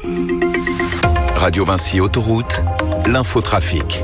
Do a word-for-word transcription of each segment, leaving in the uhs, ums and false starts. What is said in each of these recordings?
Radio Vinci Autoroute, l'infotrafic.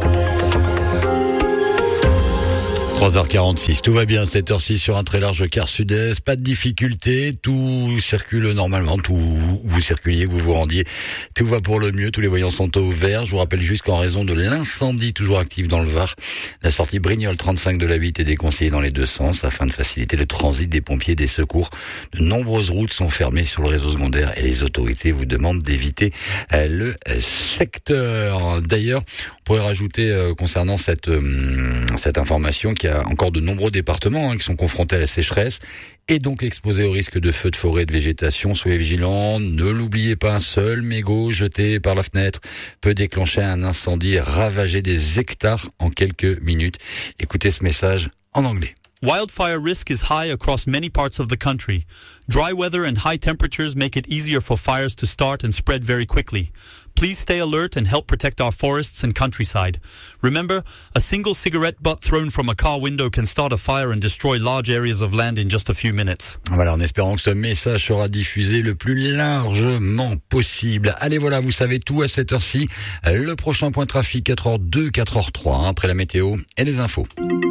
trois heures quarante-six, tout va bien, cette heure-ci sur un très large quart sud-est, pas de difficulté, tout circule normalement, tout vous circuliez, vous vous rendiez, tout va pour le mieux, tous les voyants sont au vert. Je vous rappelle juste qu'en raison de l'incendie toujours actif dans le Var, la sortie Brignoles trente-cinq de la huit est déconseillée dans les deux sens afin de faciliter le transit des pompiers et des secours. De nombreuses routes sont fermées sur le réseau secondaire et les autorités vous demandent d'éviter le secteur. D'ailleurs, on pourrait rajouter euh, concernant cette euh, cette information qu'il y a encore de nombreux départements hein, qui sont confrontés à la sécheresse et donc exposés au risque de feux de forêt et de végétation. Soyez vigilants, ne l'oubliez pas, un seul mégot jeté par la fenêtre peut déclencher un incendie et ravager des hectares en quelques minutes. Écoutez ce message en anglais. Wildfire risk is high across many parts of the country. Dry weather and high temperatures make it easier for fires to start and spread very quickly. Please stay alert and help protect our forests and countryside. Remember, a single cigarette butt thrown from a car window can start a fire and destroy large areas of land in just a few minutes. Voilà, en espérant que ce message sera diffusé le plus largement possible. Allez, voilà, vous savez tout à cette heure-ci. Le prochain point de trafic, quatre heures deux, quatre heures trois, hein, après la météo et les infos.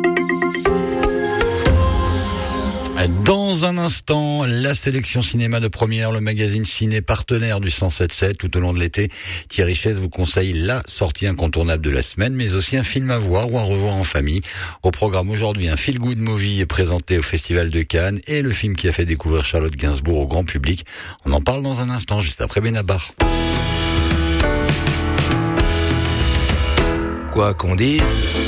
Dans un instant, la sélection cinéma de première, le magazine ciné partenaire du cent sept sept tout au long de l'été. Thierry Chaise vous conseille la sortie incontournable de la semaine, mais aussi un film à voir ou à revoir en famille. Au programme aujourd'hui, un feel good movie est présenté au Festival de Cannes et le film qui a fait découvrir Charlotte Gainsbourg au grand public. On en parle dans un instant, juste après Benabar. Quoi qu'on dise,